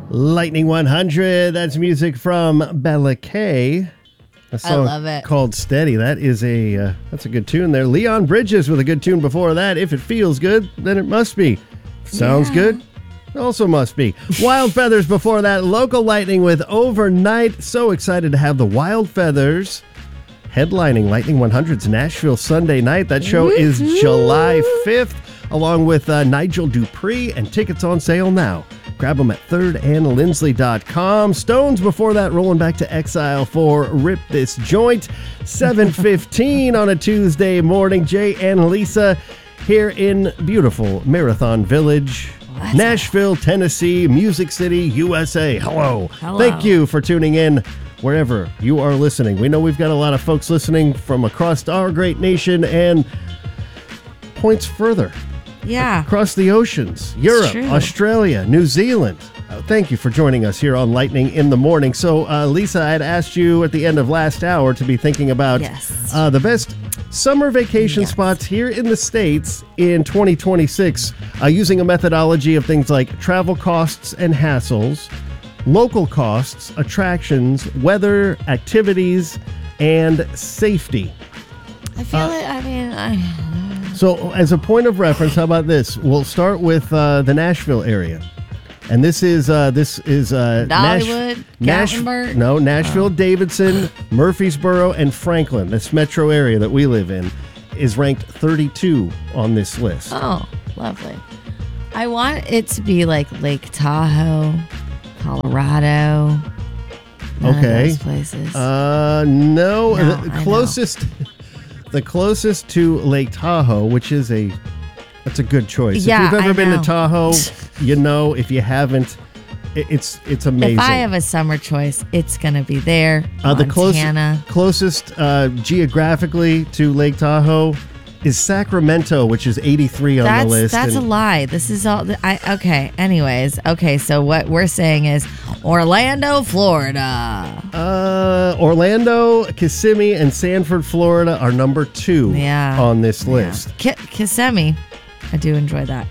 Lightning 100, that's music from Bella Kay. A song I love it. Called Steady. That is that's a good tune there. Leon Bridges with a good tune before that. If it feels good, then it must be. Sounds good, also must be. Wild Feathers before that. Local Lightning with Overnight. So excited to have the Wild Feathers headlining Lightning 100's Nashville Sunday night. That show is July 5th, along with Nigel Dupree, and tickets on sale now. Grab them at thirdandlindsley.com. Stones before that, rolling back to Exile for Rip This Joint. 7:15 on a Tuesday morning. Jay and Lisa here in beautiful Marathon Village, Nashville, Tennessee, Music City, USA. Hello. Thank you for tuning in wherever you are listening. We know we've got a lot of folks listening from across our great nation and points further. Yeah. Across the oceans, Europe, Australia, New Zealand. Thank you for joining us here on Lightning in the Morning. So, Lisa, I had asked you at the end of last hour to be thinking about the best summer vacation spots here in the States in 2026, using a methodology of things like travel costs and hassles, local costs, attractions, weather, activities, and safety. I feel So, as a point of reference, how about this? We'll start with the Nashville area, and this is Dollywood, Nashville, Davidson, Murfreesboro, and Franklin. This metro area that we live in is ranked 32 on this list. Oh, lovely. I want it to be like Lake Tahoe, Colorado. None of those places. No, the closest. The closest to Lake Tahoe, which is that's a good choice. Yeah, if you've ever been to Tahoe, you know. If you haven't, it's amazing. If I have a summer choice, it's going to be there. The closest geographically to Lake Tahoe is Sacramento, which is 83 on the list. That's a lie. This is all. Okay. Anyways. Okay. So what we're saying is Orlando, Florida. Orlando, Kissimmee, and Sanford, Florida are number 2 on this list. Kissimmee, I do enjoy that.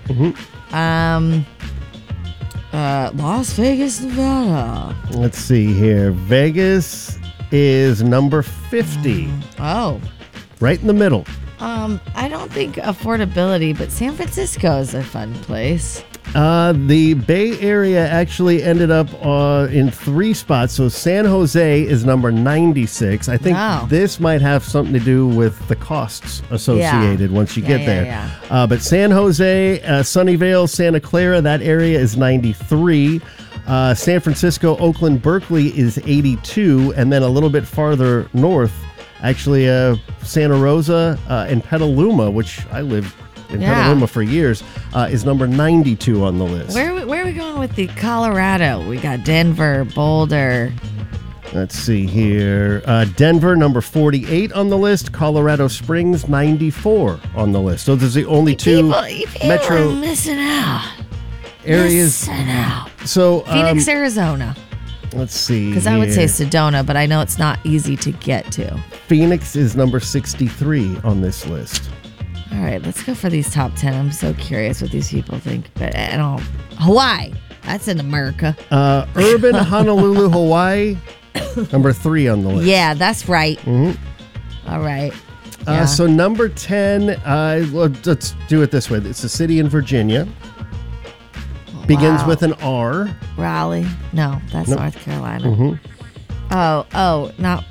Las Vegas, Nevada. Let's see here. Vegas is number 50. Oh. Right in the middle. I don't think affordability, but San Francisco is a fun place. The Bay Area actually ended up in 3 spots. So San Jose is number 96. I think this might have something to do with the costs associated once you get there. But San Jose, Sunnyvale, Santa Clara, that area is 93. San Francisco, Oakland, Berkeley is 82. And then a little bit farther north, actually, Santa Rosa and Petaluma, which I lived in Petaluma for years, is number 92 on the list. Where are we going with the Colorado? We got Denver, Boulder. Let's see here. Denver, number 48 on the list. Colorado Springs, 94 on the list. So there's the only two metro are missing out. Areas. Missing out. So Phoenix, Arizona. Let's see. Because I would say Sedona, but I know it's not easy to get to. Phoenix is number 63 on this list. All right, let's go for these top 10. I'm so curious what these people think. But Hawaii, that's in America. Urban Honolulu, Hawaii, number 3 on the list. Yeah, that's right. All right. Yeah. So number 10, let's do it this way. It's a city in Virginia. Begins with an R. Raleigh. No, that's North Carolina. Not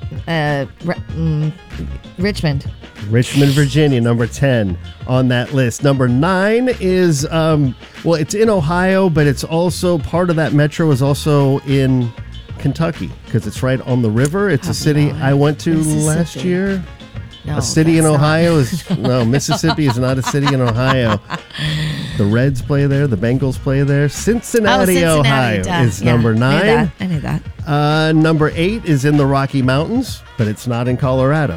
Richmond. Richmond, Virginia, number 10 on that list. Number 9 is, it's in Ohio, but it's also part of that metro is also in Kentucky because it's right on the river. It's a city I went to last year. No, a city in Ohio Mississippi is not a city in Ohio. The Reds play there. The Bengals play there. Cincinnati, Ohio is number 9. I knew that. Number 8 is in the Rocky Mountains, but it's not in Colorado.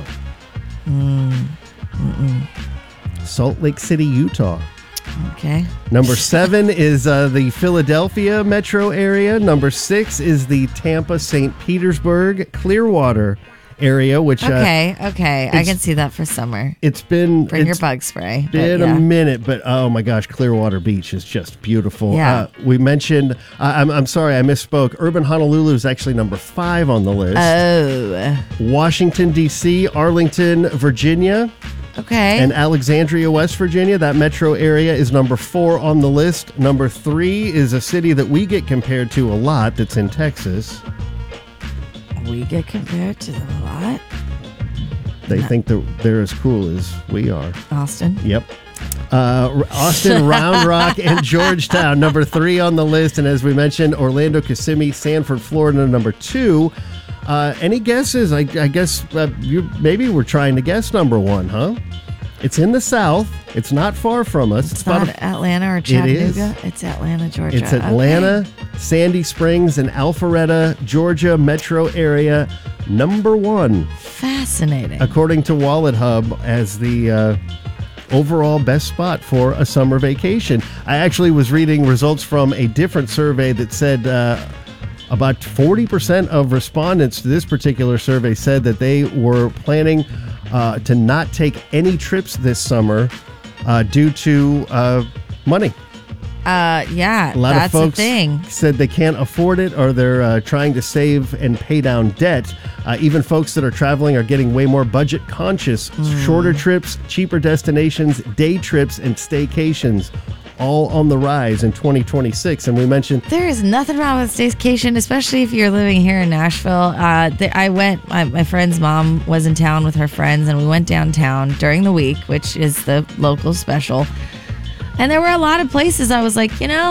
Salt Lake City, Utah. Okay. Number 7 is the Philadelphia metro area. Number 6 is the Tampa, St. Petersburg, Clearwater, area, which Okay. I can see that for summer. Bring your bug spray. Been a minute, but oh my gosh, Clearwater Beach is just beautiful. Yeah. We mentioned, I'm sorry, I misspoke. Urban Honolulu is actually number 5 on the list. Oh. Washington, D.C., Arlington, Virginia. Okay. And Alexandria, West Virginia, that metro area, is number 4 on the list. Number 3 is a city that we get compared to a lot that's in Texas. We get compared to them a lot? They think that they're as cool as we are. Austin? Yep. Austin, Round Rock, and Georgetown, number 3 on the list. And as we mentioned, Orlando, Kissimmee, Sanford, Florida, number 2. Any guesses? I guess you maybe we're trying to guess number 1, huh? It's in the South. It's not far from us. It's not Atlanta or Chattanooga? It's Atlanta, Georgia. It's Atlanta, Sandy Springs, and Alpharetta, Georgia metro area, number 1. Fascinating. According to Wallet Hub, as the overall best spot for a summer vacation. I actually was reading results from a different survey that said about 40% of respondents to this particular survey said that they were planning to not take any trips this summer due to money. Yeah, a lot that's of folks the thing. Said they can't afford it, or they're trying to save and pay down debt. Even folks that are traveling are getting way more budget conscious. Shorter trips, cheaper destinations, day trips, and staycations, all on the rise in 2026. And we mentioned there is nothing wrong with staycation, especially if you're living here in Nashville. I went, my friend's mom was in town with her friends, and we went downtown during the week, which is the local special. And there were a lot of places I was like,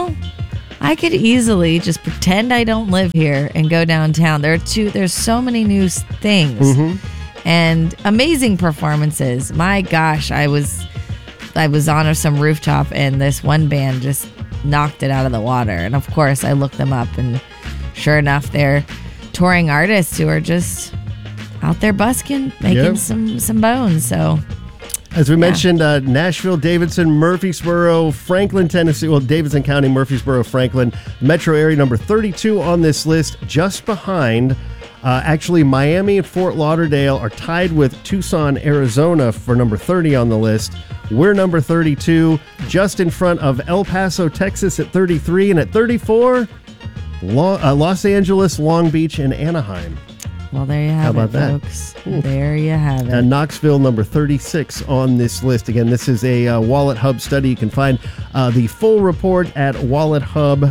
I could easily just pretend I don't live here and go downtown. There's so many new things and amazing performances. My gosh, I was on some rooftop, and this one band just knocked it out of the water. And of course, I looked them up, and sure enough, they're touring artists who are just out there busking, making some bones. So, as we mentioned, Nashville, Davidson, Murfreesboro, Franklin, Tennessee. Well, Davidson County, Murfreesboro, Franklin, metro area number 32 on this list, just behind. Actually, Miami and Fort Lauderdale are tied with Tucson, Arizona for number 30 on the list. We're number 32, just in front of El Paso, Texas at 33, and at 34, Los Angeles, Long Beach, and Anaheim. Well, there you have it, folks. There you have it. And Knoxville, number 36 on this list. Again, this is a Wallet Hub study. You can find the full report at wallethub.com.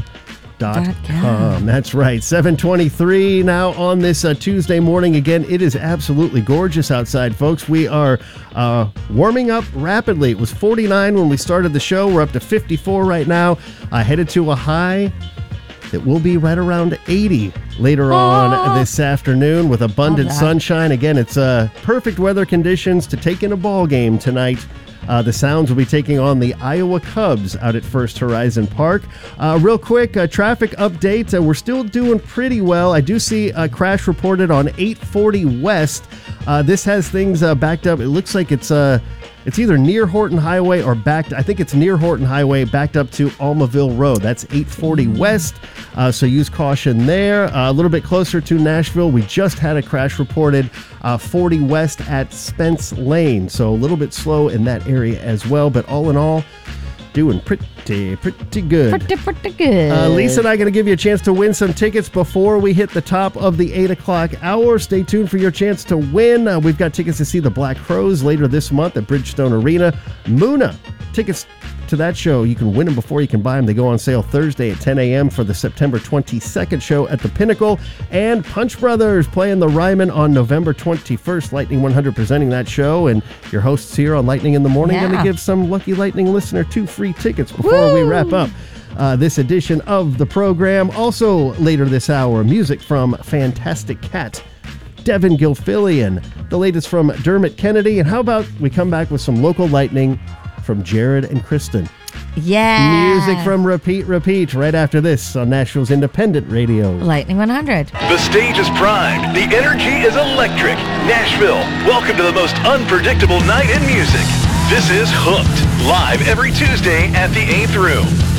That's right. 7:23 now on this Tuesday morning. Again, it is absolutely gorgeous outside, folks. We are warming up rapidly. It was 49 when we started the show. We're up to 54 right now. Headed to a high that will be right around 80 later on this afternoon with abundant sunshine. Again, it's perfect weather conditions to take in a ball game tonight. The Sounds will be taking on the Iowa Cubs out at First Horizon Park. Real quick, traffic update. We're still doing pretty well. I do see a crash reported on 840 West. This has things backed up. It looks like it's either near Horton Highway or backed. I think it's near Horton Highway, backed up to Almaville Road. That's 840 West. So use caution there. A little bit closer to Nashville, we just had a crash reported 40 West at Spence Lane. So a little bit slow in that area as well. But all in all, doing pretty good. Pretty good. Lisa and I are going to give you a chance to win some tickets before we hit the top of the 8 o'clock hour. Stay tuned for your chance to win. We've got tickets to see the Black Crowes later this month at Bridgestone Arena. Muna, tickets to that show, you can win them before you can buy them. They go on sale Thursday at 10 a.m. for the September 22nd show at the Pinnacle. And Punch Brothers playing the Ryman on November 21st. Lightning 100 presenting that show. And your hosts here on Lightning in the Morning going to give some lucky Lightning listener 2 free tickets before we wrap up this edition of the program. Also later this hour, music from Fantastic Cat, Devin Gilfillian, the latest from Dermot Kennedy. And how about we come back with some local Lightning from Jared and Kristen. Yeah. Music from Repeat right after this on Nashville's Independent Radio. Lightning 100. The stage is primed. The energy is electric. Nashville, welcome to the most unpredictable night in music. This is Hooked, live every Tuesday at the 8th Room.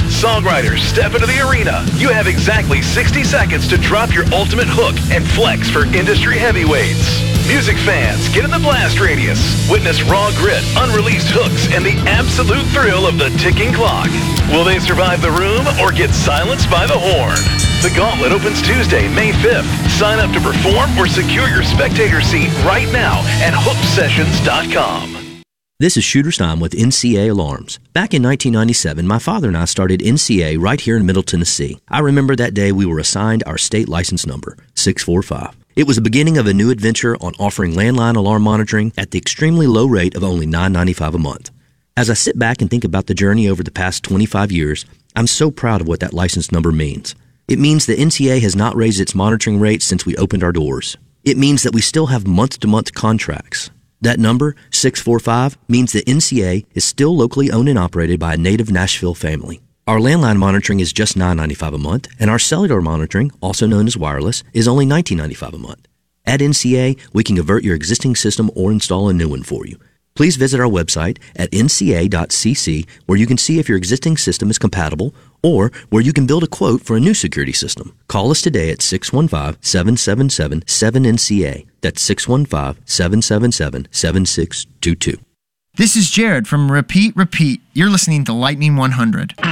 Songwriters, step into the arena. You have exactly 60 seconds to drop your ultimate hook and flex for industry heavyweights. Music fans, get in the blast radius. Witness raw grit, unreleased hooks, and the absolute thrill of the ticking clock. Will they survive the room or get silenced by the horn? The Gauntlet opens Tuesday, May 5th. Sign up to perform or secure your spectator seat right now at hooksessions.com. This is Shooter Stein with NCA Alarms. Back in 1997, my father and I started NCA right here in Middle Tennessee. I remember that day we were assigned our state license number, 645. It was the beginning of a new adventure on offering landline alarm monitoring at the extremely low rate of only $9.95 a month. As I sit back and think about the journey over the past 25 years, I'm so proud of what that license number means. It means that NCA has not raised its monitoring rates since we opened our doors. It means that we still have month-to-month contracts. That number, 645, means that NCA is still locally owned and operated by a native Nashville family. Our landline monitoring is just $9.95 a month, and our cellular monitoring, also known as wireless, is only $19.95 a month. At NCA, we can convert your existing system or install a new one for you. Please visit our website at nca.cc, where you can see if your existing system is compatible or where you can build a quote for a new security system. Call us today at 615-777-7NCA. That's 615-777-7622. This is Jared from Repeat. You're listening to Lightning 100.